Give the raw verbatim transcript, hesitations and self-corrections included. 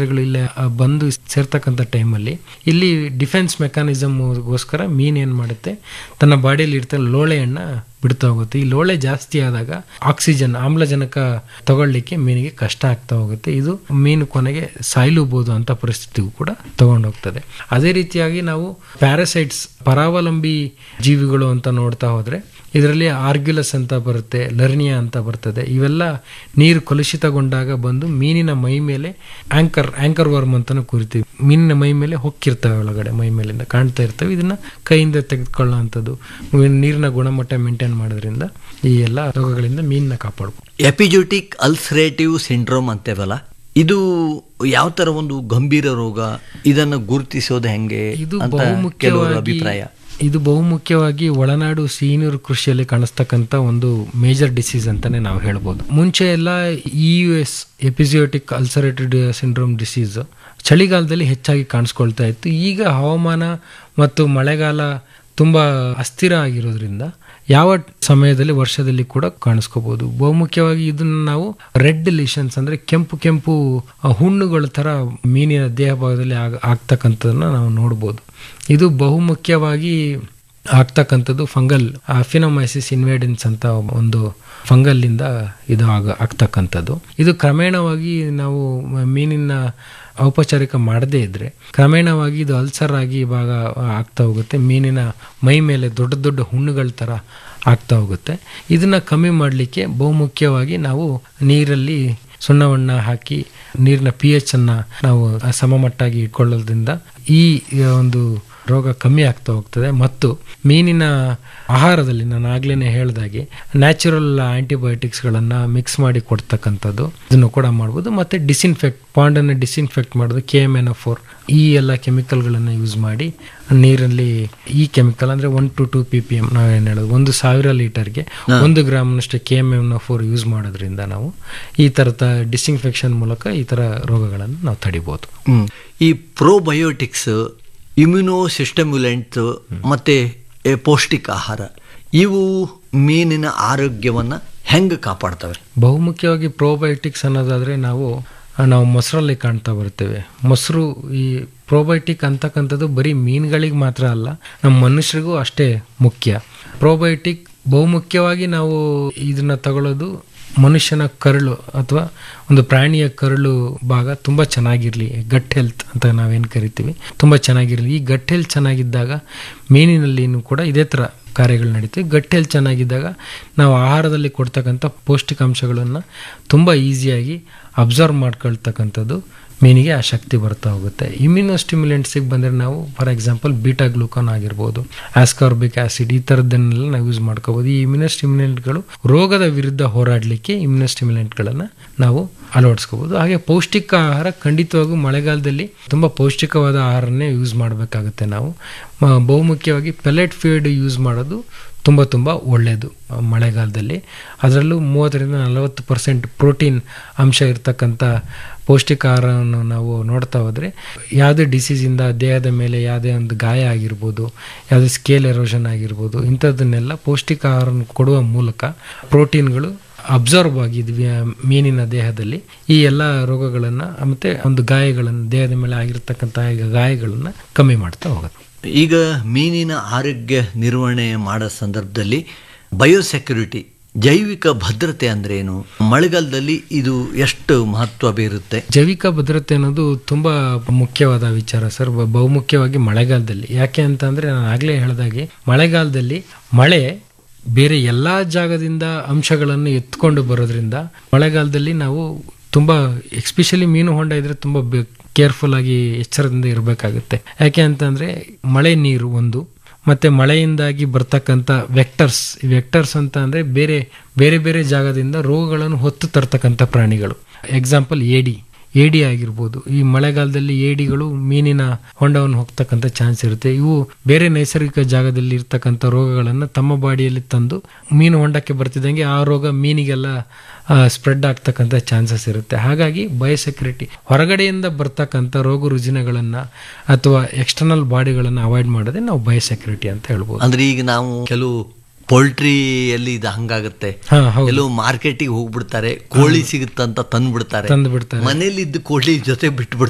ಬ್ಯಾಕ್ಟೀರಿಯಾಗಳು ಇಲ್ಲೇ ಆ, ಬಂದು ಸೇರ್ತಕ್ಕಂಥ ಟೈಮಲ್ಲಿ ಇಲ್ಲಿ ಡಿಫೆನ್ಸ್ ಮೆಕ್ಯಾನಿಸಮ್ಗೋಸ್ಕರ ಮೀನು ಏನು ಮಾಡುತ್ತೆ, ತನ್ನ ಬಾಡಿಯಲ್ಲಿ ಇರ್ತಾರೆ ಲೋಳೆಯನ್ನು ಬಿಡ್ತಾ ಹೋಗುತ್ತೆ. ಈ ಲೋಳೆ ಜಾಸ್ತಿ ಆದಾಗ ಆಕ್ಸಿಜನ್ ಆಮ್ಲಜನಕ ತಗೊಳ್ಳಿಕ್ಕೆ ಮೀನಿಗೆ ಕಷ್ಟ ಆಗ್ತಾ ಹೋಗುತ್ತೆ. ಇದು ಮೀನು ಕೊನೆಗೆ ಸಾಯ್ಲೂಬಹುದು ಅಂತ ಪರಿಸ್ಥಿತಿಗೂ ಕೂಡ ತಗೊಂಡೋಗ್ತದೆ. ಅದೇ ರೀತಿಯಾಗಿ ನಾವು ಪ್ಯಾರಾಸೈಟ್ಸ್ ಪರಾವಲಂಬಿ ಜೀವಿಗಳು ಅಂತ ನೋಡ್ತಾ ಹೋದ್ರೆ ಇದರಲ್ಲಿ ಆರ್ಗ್ಯುಲಸ್ ಅಂತ ಬರುತ್ತೆ, ಲರ್ನಿಯಾ ಅಂತ ಬರ್ತದೆ. ಇವೆಲ್ಲ ನೀರು ಕಲುಷಿತಗೊಂಡಾಗ ಬಂದು ಮೀನಿನ ಮೈ ಮೇಲೆ ಆಂಕರ್ ಆಂಕರ್ ವರ್ಮ್ ಅಂತಾನು ಕೂರಿತೀವಿ. ಮೀನಿನ ಮೈ ಮೇಲೆ ಹೊಕ್ಕಿರ್ತವೆ, ಒಳಗಡೆ ಮೈ ಮೇಲಿಂದ ಕಾಣ್ತಾ ಇರ್ತವೆ. ಇದನ್ನ ಕೈಯಿಂದ ತೆಗೆದುಕೊಳ್ಳೋ ಅಂಥದ್ದು, ನೀರಿನ ಗುಣಮಟ್ಟ ಮೇಂಟೈನ್ ಮಾಡೋದ್ರಿಂದ ಈ ಎಲ್ಲ ರೋಗಗಳಿಂದ ಮೀನನ್ನ ಕಾಪಾಡ್ಬೋದು. ಎಪಿಜೋಟಿಕ್ ಅಲ್ಸರೇಟಿವ್ ಸಿಂಡ್ರೋಮ್ ಅಂತೇವಲ್ಲ, ಇದು ಯಾವ ತರ ಒಂದು ಗಂಭೀರ ರೋಗ, ಇದನ್ನು ಗುರುತಿಸೋದು ಹೆಂಗೆ ಇದು ಅಂತ ಕೆಲವರ ಬಹುಮುಖ್ಯವಾಗಿ ಅಭಿಪ್ರಾಯ. ಇದು ಬಹುಮುಖ್ಯವಾಗಿ ಒಳನಾಡು ಸಿಹಿನೀರು ಕೃಷಿಯಲ್ಲಿ ಕಾಣಿಸ್ತಕ್ಕಂಥ ಒಂದು ಮೇಜರ್ ಡಿಸೀಸ್ ಅಂತಾನೆ ನಾವು ಹೇಳ್ಬೋದು. ಮುಂಚೆ ಎಲ್ಲ E U S ಎಪಿಸಿಯೋಟಿಕ್ ಅಲ್ಸರೇಟೆಡ್ syndrome disease ಚಳಿಗಾಲದಲ್ಲಿ ಹೆಚ್ಚಾಗಿ ಕಾಣಿಸ್ಕೊಳ್ತಾ ಇತ್ತು. ಈಗ ಹವಾಮಾನ ಮತ್ತು ಮಳೆಗಾಲ ತುಂಬಾ ಅಸ್ಥಿರ ಆಗಿರೋದ್ರಿಂದ ಯಾವ ಸಮಯದಲ್ಲಿ ವರ್ಷದಲ್ಲಿ ಕೂಡ ಕಾಣಿಸ್ಕೋಬಹುದು. ಬಹುಮುಖ್ಯವಾಗಿ ಇದನ್ನ ನಾವು ರೆಡ್ ಲಿಷನ್ಸ್ ಅಂದ್ರೆ ಕೆಂಪು ಕೆಂಪು ಹುಣ್ಣುಗಳ ತರ ಮೀನಿನ ದೇಹ ಭಾಗದಲ್ಲಿ ಆಗ ಆಗ್ತಕ್ಕಂಥದನ್ನ ನಾವು ನೋಡ್ಬೋದು. ಇದು ಬಹುಮುಖ್ಯವಾಗಿ ಆಗ್ತಕ್ಕಂಥದ್ದು ಫಂಗಲ್ ಅಫಿನೋಮೈಸಿಸ್ ಇನ್ವೇಡೆನ್ಸ್ ಅಂತ ಒಂದು ಫಂಗಲ್ಲಿಂದ ಇದು ಆಗ ಆಗ್ತಕ್ಕಂಥದ್ದು. ಇದು ಕ್ರಮೇಣವಾಗಿ ನಾವು ಮೀನಿನ ಔಪಚಾರಿಕ ಮಾಡದೇ ಇದ್ರೆ ಕ್ರಮೇಣವಾಗಿ ಇದು ಅಲ್ಸರ್ ಆಗಿ ಇವಾಗ ಆಗ್ತಾ ಹೋಗುತ್ತೆ. ಮೀನಿನ ಮೈ ಮೇಲೆ ದೊಡ್ಡ ದೊಡ್ಡ ಹುಣ್ಣುಗಳ ಥರ ಆಗ್ತಾ ಹೋಗುತ್ತೆ. ಇದನ್ನ ಕಮ್ಮಿ ಮಾಡಲಿಕ್ಕೆ ಬಹುಮುಖ್ಯವಾಗಿ ನಾವು ನೀರಲ್ಲಿ ಸುಣ್ಣವನ್ನ ಹಾಕಿ ನೀರಿನ ಪಿ ಎಚ್ ಅನ್ನ ನಾವು ಸಮಮಟ್ಟಾಗಿ ಇಟ್ಕೊಳ್ಳೋದ್ರಿಂದ ಈ ಒಂದು ರೋಗ ಕಮ್ಮಿ ಆಗ್ತಾ ಹೋಗ್ತದೆ. ಮತ್ತು ಮೀನಿನ ಆಹಾರದಲ್ಲಿ ನಾನು ಆಗ್ಲೇ ಹೇಳ್ದಾಗೆ ನ್ಯಾಚುರಲ್ ಆಂಟಿಬಯೋಟಿಕ್ಸ್ಗಳನ್ನು ಮಿಕ್ಸ್ ಮಾಡಿ ಕೊಡ್ತಕ್ಕಂಥದ್ದು ಇದನ್ನು ಕೂಡ ಮಾಡ್ಬೋದು. ಮತ್ತು ಡಿಸ್ಇನ್ಫೆಕ್ಟ್ ಪಾಂಡನ್ನು ಡಿಸ್ಇನ್ಫೆಕ್ಟ್ ಮಾಡೋದು K M N O four ಈ ಎಲ್ಲ ಕೆಮಿಕಲ್ಗಳನ್ನು ಯೂಸ್ ಮಾಡಿ ನೀರಲ್ಲಿ ಈ ಕೆಮಿಕಲ್ ಅಂದರೆ one to to P P M ನಾವೇನು ಹೇಳೋದು ಒಂದು ಸಾವಿರ ಲೀಟರ್ಗೆ ಒಂದು ಗ್ರಾಮ್ನಷ್ಟು K M N O four use ಮಾಡೋದ್ರಿಂದ ನಾವು ಈ ಥರದ ಡಿಸ್ಇನ್ಫೆಕ್ಷನ್ ಮೂಲಕ ಈ ಥರ ರೋಗಗಳನ್ನು ನಾವು ತಡಿಬೋದು. ಈ ಪ್ರೋಬಯೋಟಿಕ್ಸ್, ಇಮ್ಯುನೋ ಸಿಸ್ಟಮ್ಯುಲೆಂಟ್ ಮತ್ತೆ ಪೌಷ್ಟಿಕ ಆಹಾರ ಇವು ಮೀನಿನ ಆರೋಗ್ಯವನ್ನು ಹೆಂಗೆ ಕಾಪಾಡ್ತವೆ? ಬಹುಮುಖ್ಯವಾಗಿ ಪ್ರೋಬಯೋಟಿಕ್ಸ್ ಅನ್ನೋದಾದರೆ ನಾವು ನಾವು ಮೊಸರಲ್ಲಿ ಕಾಣ್ತಾ ಬರ್ತೇವೆ. ಮೊಸರು ಈ ಪ್ರೋಬಯೋಟಿಕ್ ಅಂತಕ್ಕಂಥದ್ದು ಬರೀ ಮೀನುಗಳಿಗೆ ಮಾತ್ರ ಅಲ್ಲ, ನಮ್ಮ ಮನುಷ್ಯರಿಗೂ ಅಷ್ಟೇ ಮುಖ್ಯ. ಪ್ರೋಬಯೋಟಿಕ್ ಬಹುಮುಖ್ಯವಾಗಿ ನಾವು ಇದನ್ನ ತಗೊಳ್ಳೋದು ಮನುಷ್ಯನ ಕರುಳು ಅಥವಾ ಒಂದು ಪ್ರಾಣಿಯ ಕರುಳು ಭಾಗ ತುಂಬ ಚೆನ್ನಾಗಿರಲಿ, ಗಟ್ ಹೆಲ್ತ್ ಅಂತ ನಾವೇನು ಕರಿತೀವಿ, ತುಂಬ ಚೆನ್ನಾಗಿರಲಿ. ಈ ಗಟ್ ಹೆಲ್ತ್ ಚೆನ್ನಾಗಿದ್ದಾಗ ಮೀನಿನಲ್ಲಿನೂ ಕೂಡ ಇದೇ ಥರ ಕಾರ್ಯಗಳು ನಡೀತೀವಿ. ಗಟ್ ಹೆಲ್ತ್ ಚೆನ್ನಾಗಿದ್ದಾಗ ನಾವು ಆಹಾರದಲ್ಲಿ ಕೊಡ್ತಕ್ಕಂಥ ಪೌಷ್ಟಿಕಾಂಶಗಳನ್ನು ತುಂಬ ಈಸಿಯಾಗಿ ಅಬ್ಸರ್ವ್ ಮಾಡ್ಕೊಳ್ತಕ್ಕಂಥದ್ದು ಮೀನಿಗೆ ಆ ಶಕ್ತಿ ಬರ್ತಾ ಹೋಗುತ್ತೆ. ಇಮ್ಯುನೋ ಸ್ಟಿಮ್ಯುಲೆಂಟ್ಸಿಗೆ ಬಂದರೆ ನಾವು ಫಾರ್ ಎಕ್ಸಾಂಪಲ್ ಬೀಟಾ ಗ್ಲೂಕಾನ್ ಆಗಿರ್ಬೋದು, ಆಸ್ಕಾರ್ಬಿಕ್ ಆಸಿಡ್ ಈ ಥರದ್ದನ್ನೆಲ್ಲ ನಾವು ಯೂಸ್ ಮಾಡ್ಕೋಬೋದು. ಈ ಇಮ್ಯುನೋ ಸ್ಟಿಮ್ಯುಲೆಂಟ್ಗಳು ರೋಗದ ವಿರುದ್ಧ ಹೋರಾಡಲಿಕ್ಕೆ ಇಮ್ಯುನೋ ಸ್ಟಿಮ್ಯುಲೆಂಟ್ಗಳನ್ನು ನಾವು ಅಳವಡಿಸ್ಕೋಬೋದು. ಹಾಗೆ ಪೌಷ್ಟಿಕ ಆಹಾರ ಖಂಡಿತವಾಗೂ ಮಳೆಗಾಲದಲ್ಲಿ ತುಂಬ ಪೌಷ್ಟಿಕವಾದ ಆಹಾರನೇ ಯೂಸ್ ಮಾಡಬೇಕಾಗುತ್ತೆ. ನಾವು ಬಹುಮುಖ್ಯವಾಗಿ ಪೆಲೆಟ್ ಫೀಡ್ ಯೂಸ್ ಮಾಡೋದು ತುಂಬ ತುಂಬ ಒಳ್ಳೆಯದು ಮಳೆಗಾಲದಲ್ಲಿ. ಅದರಲ್ಲೂ ಮೂವತ್ತರಿಂದ ನಲವತ್ತು ಪರ್ಸೆಂಟ್ ಪ್ರೋಟೀನ್ ಅಂಶ ಇರ್ತಕ್ಕಂಥ ಪೌಷ್ಟಿಕ ಆಹಾರವನ್ನು ನಾವು ನೋಡ್ತಾ ಹೋದರೆ ಯಾವುದೇ ಡಿಸೀಸಿಂದ ದೇಹದ ಮೇಲೆ ಯಾವುದೇ ಒಂದು ಗಾಯ ಆಗಿರ್ಬೋದು, ಯಾವುದೇ ಸ್ಕೇಲ್ ಎರೋಷನ್ ಆಗಿರ್ಬೋದು, ಇಂಥದ್ದನ್ನೆಲ್ಲ ಪೌಷ್ಟಿಕ ಆಹಾರವನ್ನು ಕೊಡುವ ಮೂಲಕ ಪ್ರೋಟೀನ್ಗಳು ಅಬ್ಸರ್ವ್ ಆಗಿದ್ವಿ ಮೀನಿನ ದೇಹದಲ್ಲಿ. ಈ ಎಲ್ಲ ರೋಗಗಳನ್ನು ಮತ್ತು ಒಂದು ಗಾಯಗಳನ್ನು ದೇಹದ ಮೇಲೆ ಆಗಿರ್ತಕ್ಕಂಥ ಗಾಯಗಳನ್ನು ಕಮ್ಮಿ ಮಾಡ್ತಾ ಹೋಗುತ್ತೆ. ಈಗ ಮೀನಿನ ಆರೋಗ್ಯ ನಿರ್ವಹಣೆ ಮಾಡೋ ಸಂದರ್ಭದಲ್ಲಿ ಬಯೋಸೆಕ್ಯೂರಿಟಿ, ಜೈವಿಕ ಭದ್ರತೆ ಅಂದ್ರೆ ಏನು, ಮಳೆಗಾಲದಲ್ಲಿ ಇದು ಎಷ್ಟು ಮಹತ್ವ ಬೀರುತ್ತೆ? ಜೈವಿಕ ಭದ್ರತೆ ಅನ್ನೋದು ತುಂಬಾ ಮುಖ್ಯವಾದ ವಿಚಾರ ಸರ್, ಬಹುಮುಖ್ಯವಾಗಿ ಮಳೆಗಾಲದಲ್ಲಿ. ಯಾಕೆ ಅಂತ ಅಂದ್ರೆ ನಾನು ಆಗ್ಲೇ ಹೇಳ್ದಾಗೆ ಮಳೆಗಾಲದಲ್ಲಿ ಮಳೆ ಬೇರೆ ಎಲ್ಲಾ ಜಾಗದಿಂದ ಅಂಶಗಳನ್ನು ಎತ್ಕೊಂಡು ಬರೋದ್ರಿಂದ ಮಳೆಗಾಲದಲ್ಲಿ ನಾವು ತುಂಬಾ ಎಸ್ಪೆಷಲಿ ಮೀನು ಹೊಂಡ ಇದ್ರೆ ತುಂಬಾ ಕೇರ್ಫುಲ್ ಆಗಿ ಎಚ್ಚರದಿಂದ ಇರಬೇಕಾಗುತ್ತೆ. ಯಾಕೆ ಅಂತಂದ್ರೆ ಮಳೆ ನೀರು ಒಂದು, ಮತ್ತೆ ಮಳೆಯಿಂದಾಗಿ ಬರ್ತಕ್ಕಂಥ ವೆಕ್ಟರ್ಸ್, ವೆಕ್ಟರ್ಸ್ ಅಂತ ಅಂದ್ರೆ ಬೇರೆ ಬೇರೆ ಬೇರೆ ಜಾಗದಿಂದ ರೋಗಗಳನ್ನು ಹೊತ್ತು ತರ್ತಕ್ಕಂಥ ಪ್ರಾಣಿಗಳು. ಎಕ್ಸಾಂಪಲ್ ಏಡಿ ಏಡಿ ಆಗಿರ್ಬೋದು. ಈ ಮಳೆಗಾಲದಲ್ಲಿ ಏಡಿಗಳು ಮೀನಿನ ಹೊಂಡವನ್ನು ಹೋಗ್ತಕ್ಕಂಥ ಚಾನ್ಸ್ ಇರುತ್ತೆ. ಇವು ಬೇರೆ ನೈಸರ್ಗಿಕ ಜಾಗದಲ್ಲಿ ಇರ್ತಕ್ಕಂಥ ರೋಗಗಳನ್ನು ತಮ್ಮ ಬಾಡಿಯಲ್ಲಿ ತಂದು ಮೀನು ಹೊಂಡಕ್ಕೆ ಬರ್ತಿದ್ದಂಗೆ ಆ ರೋಗ ಮೀನಿಗೆಲ್ಲ ಸ್ಪ್ರೆಡ್ ಆಗ್ತಕ್ಕಂಥ ಚಾನ್ಸಸ್ ಇರುತ್ತೆ. ಹಾಗಾಗಿ ಬಯೋಸೆಕ್ಯೂರಿಟಿ, ಹೊರಗಡೆಯಿಂದ ಬರ್ತಕ್ಕಂಥ ರೋಗ ರುಜಿನಗಳನ್ನು ಅಥವಾ ಎಕ್ಸ್ಟರ್ನಲ್ ಬಾಡಿಗಳನ್ನು ಅವಾಯ್ಡ್ ಮಾಡೋದೇ ನಾವು ಬಯೋಸೆಕ್ಯೂರಿಟಿ ಅಂತ ಹೇಳ್ಬೋದು. ಅಂದ್ರೆ ಈಗ ನಾವು ಕೆಲವು ಪೋಲ್ಟ್ರಿಯಲ್ಲಿ ಇದು ಹಂಗಾಗುತ್ತೆ, ಕೆಲವು ಮಾರ್ಕೆಟಿಗೆ ಹೋಗ್ಬಿಡ್ತಾರೆ, ಕೋಳಿ ಸಿಗುತ್ತಂತ ತಂದು ಬಿಡ್ತಾರೆ, ಮನೇಲಿ ಇದ್ದು ಕೋಳಿ ಜೊತೆ ಬಿಟ್ಬಿಡ್ತಾರೆ.